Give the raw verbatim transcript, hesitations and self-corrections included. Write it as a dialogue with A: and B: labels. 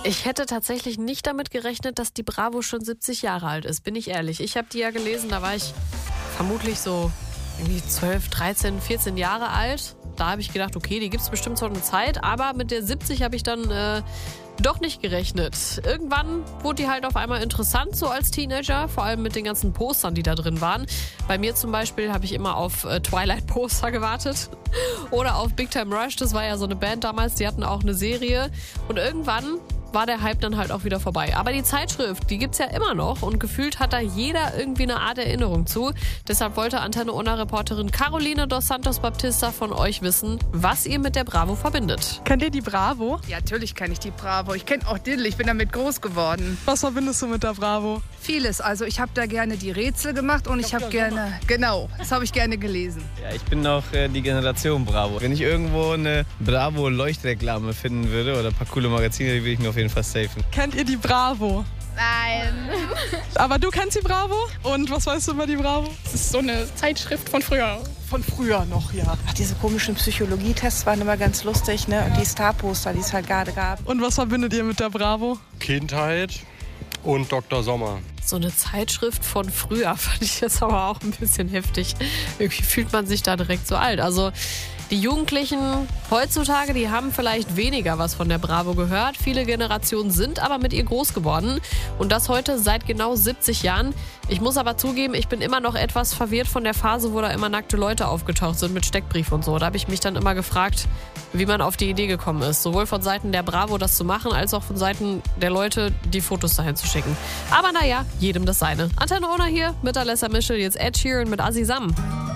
A: Ich hätte tatsächlich nicht damit gerechnet, dass die Bravo schon siebzig Jahre alt ist, bin ich ehrlich. Ich habe die ja gelesen, da war ich vermutlich so irgendwie zwölf, dreizehn, vierzehn Jahre alt. Da habe ich gedacht, okay, die gibt es bestimmt so eine Zeit. Aber mit der siebzig habe ich dann äh, doch nicht gerechnet. Irgendwann wurde die halt auf einmal interessant, so als Teenager. Vor allem mit den ganzen Postern, die da drin waren. Bei mir zum Beispiel habe ich immer auf äh, Twilight-Poster gewartet. Oder auf Big Time Rush, das war ja so eine Band damals. Die hatten auch eine Serie. Und irgendwann war der Hype dann halt auch wieder vorbei. Aber die Zeitschrift, die gibt's ja immer noch und gefühlt hat da jeder irgendwie eine Art Erinnerung zu. Deshalb wollte Antenne Ona-Reporterin Caroline dos Santos Baptista von euch wissen, was ihr mit der Bravo verbindet.
B: Kennt ihr die Bravo?
C: Ja, natürlich kenne ich die Bravo. Ich kenne auch Diddle, ich bin damit groß geworden.
B: Was verbindest du mit der Bravo?
C: Vieles. Also ich habe da gerne die Rätsel gemacht und ich habe gerne, genau, das habe ich gerne gelesen.
D: Ja, ich bin noch äh, die Generation Bravo. Wenn ich irgendwo eine Bravo-Leuchtreklame finden würde oder ein paar coole Magazine, die würde ich mir auf jeden Fall safen.
B: Kennt ihr die Bravo?
E: Nein.
B: Aber du kennst die Bravo? Und was weißt du über die Bravo?
E: Das ist so eine Zeitschrift von früher.
B: Von früher noch, ja.
F: Ach, diese komischen Psychologietests waren immer ganz lustig, ne? Und die Starposter, die es halt gerade gab.
B: Und was verbindet ihr mit der Bravo?
G: Kindheit und Doktor Sommer.
A: So eine Zeitschrift von früher fand ich jetzt aber auch ein bisschen heftig. Irgendwie fühlt man sich da direkt so alt. Also die Jugendlichen heutzutage, die haben vielleicht weniger was von der Bravo gehört. Viele Generationen sind aber mit ihr groß geworden. Und das heute seit genau siebzig Jahren. Ich muss aber zugeben, ich bin immer noch etwas verwirrt von der Phase, wo da immer nackte Leute aufgetaucht sind mit Steckbrief und so. Da habe ich mich dann immer gefragt, wie man auf die Idee gekommen ist. Sowohl von Seiten der Bravo das zu machen, als auch von Seiten der Leute, die Fotos dahin zu schicken. Aber naja, jedem das seine. Antenne Ona hier mit Alessa Mischel, jetzt Ed Sheeran mit Azizam.